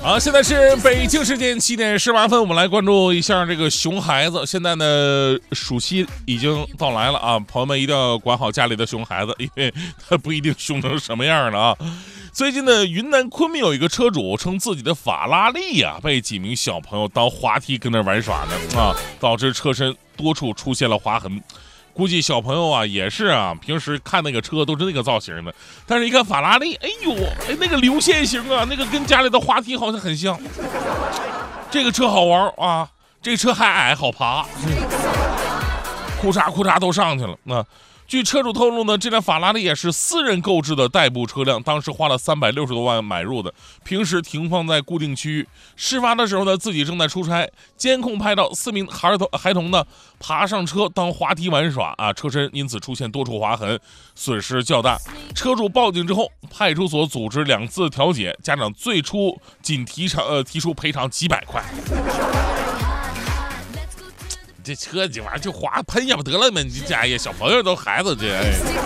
好，现在是北京时间7:18，我们来关注一下这个熊孩子。现在呢，暑期已经到来了啊，朋友们一定要管好家里的熊孩子，因为他不一定凶成什么样的啊。最近呢，云南昆明有一个车主称自己的法拉利啊被几名小朋友当滑梯跟那玩耍呢啊，导致车身多处出现了划痕。估计小朋友啊也是啊，平时看那个车都是那个造型的，但是一看法拉利，哎呦，哎那个流线型啊，那个跟家里的滑梯好像很像。这个车好玩啊，这个车还矮，好爬，裤衩都上去了。那据车主透露呢，这辆法拉利也是私人购置的代步车辆，当时花了360多万买入的，平时停放在固定区域。事发的时候呢，自己正在出差，监控拍到4名孩童呢爬上车当滑梯玩耍啊，车身因此出现多处划痕，损失较大。车主报警之后，派出所组织2次调解，家长最初仅提出赔偿几百块。这车这玩意儿就滑喷也不得了嘛！你家呀，小朋友都孩子这，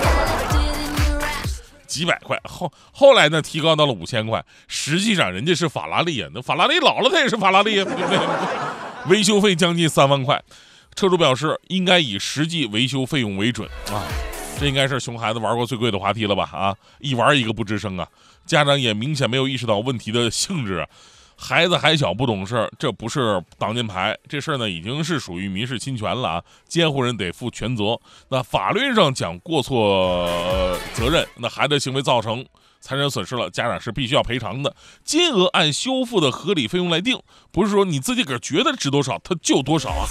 几百块，后来呢提高到了5000块。实际上人家是法拉利啊，那法拉利老了它也是法拉利啊，对不对？维修费将近3万块。车主表示应该以实际维修费用为准啊。这应该是熊孩子玩过最贵的滑梯了吧？啊，一玩一个不吱声啊。家长也明显没有意识到问题的性质啊。孩子还小不懂事，这不是挡箭牌，这事儿呢已经是属于民事侵权了啊，监护人得负全责。那法律上讲过错责任，那孩子行为造成财产损失了，家长是必须要赔偿的，金额按修复的合理费用来定，不是说你自己个儿觉得值多少它就多少啊。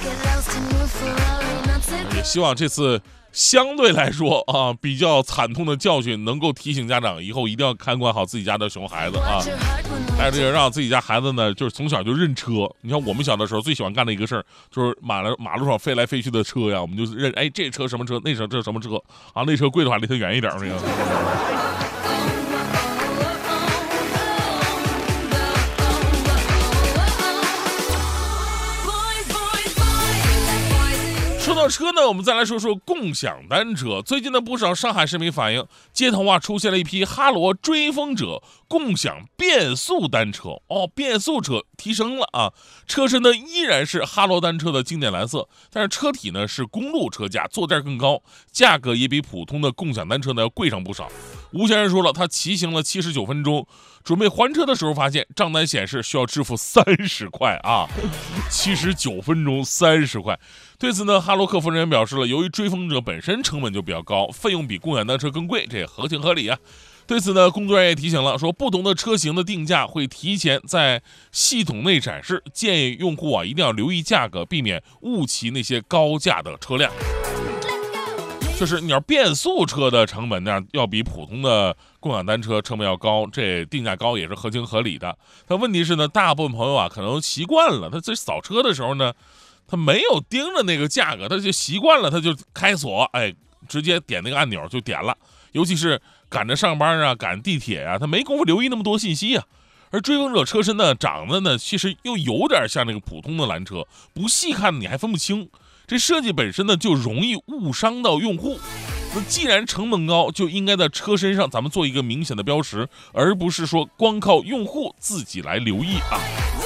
也希望这次相对来说啊比较惨痛的教训能够提醒家长以后一定要看管好自己家的熊孩子啊。还有这个让自己家孩子呢，就是从小就认车。你看我们小的时候最喜欢干的一个事儿，就是马路上飞来飞去的车呀，我们就认，哎，这车什么车，那车这什么车啊？那车贵的话离它远一点那个。说到车呢，我们再来说说共享单车。最近呢，不少上海市民反映，街头啊出现了一批哈罗追风者共享变速单车。哦，变速车提升了啊！车身呢依然是哈罗单车的经典蓝色，但是车体呢是公路车架，坐垫更高，价格也比普通的共享单车呢要贵上不少。吴先生说了，他骑行了79分钟，准备还车的时候发现账单显示需要支付30块啊！79分钟30块。对此呢，哈罗客服人员表示了，由于追风者本身成本就比较高，费用比共享单车更贵，这也合情合理啊。对此呢，工作人员也提醒了，说不同的车型的定价会提前在系统内展示，建议用户啊一定要留意价格，避免误骑那些高价的车辆。就是你要变速车的成本呢，要比普通的共享单车成本要高，这定价高也是合情合理的。但问题是呢，大部分朋友啊可能习惯了，他在扫车的时候呢，他没有盯着那个价格，他就习惯了，他就开锁，哎，直接点那个按钮就点了。尤其是赶着上班啊，赶地铁啊，他没工夫留意那么多信息啊。而追风者车身呢，长得呢其实又有点像那个普通的蓝车，不细看你还分不清。这设计本身呢就容易误伤到用户。那既然成本高，就应该在车身上咱们做一个明显的标识，而不是说光靠用户自己来留意啊。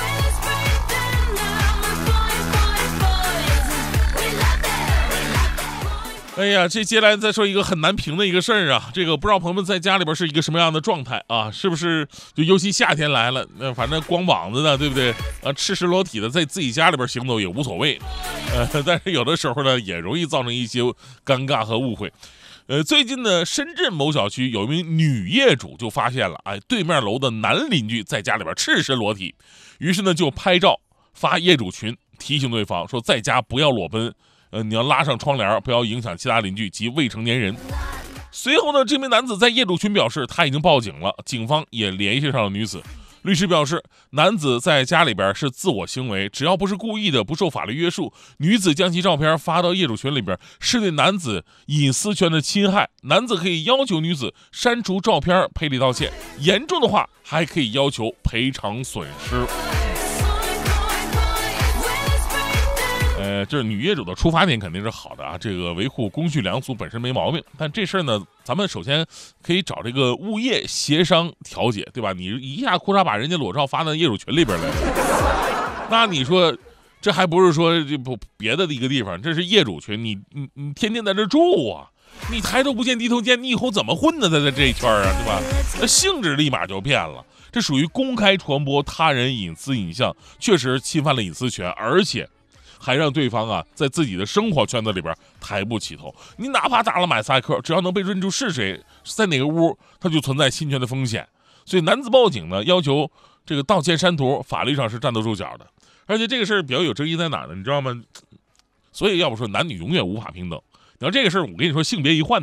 哎呀，这接下来再说一个很难评的一个事儿啊，这个不知道朋友们在家里边是一个什么样的状态啊？是不是就尤其夏天来了，反正光膀子的，对不对？赤身裸体的在自己家里边行走也无所谓，但是有的时候呢，也容易造成一些尴尬和误会。最近呢，深圳某小区有一名女业主就发现了，哎，对面楼的男邻居在家里边赤身裸体，于是呢就拍照发业主群，提醒对方说在家不要裸奔。你要拉上窗帘，不要影响其他邻居及未成年人。随后呢，这名男子在业主群表示他已经报警了，警方也联系上了女子。律师表示，男子在家里边是自我行为，只要不是故意的，不受法律约束。女子将其照片发到业主群里边，是对男子隐私权的侵害。男子可以要求女子删除照片，赔礼道歉，严重的话还可以要求赔偿损失。 就是女业主的出发点肯定是好的啊，这个维护公序良俗本身没毛病。但这事儿呢，咱们首先可以找这个物业协商调解，对吧？你一下裤衩把人家裸照发到业主群里边来，那你说这还不是说这不别的一个地方，这是业主群，你天天在这住啊，你抬头不见低头见，你以后怎么混呢？在这一圈啊，对吧？那性质立马就变了。这属于公开传播他人隐私影像，确实侵犯了隐私权，而且还让对方啊在自己的生活圈子里边抬不起头。你哪怕打了马赛克，只要能被认出是谁，在哪个屋，它就存在侵权的风险。所以男子报警呢，要求这个盗窃删图，法律上是站得住脚的。而且这个事儿比较有争议在哪呢？你知道吗？所以要不说男女永远无法平等。你要这个事儿，我跟你说，性别一换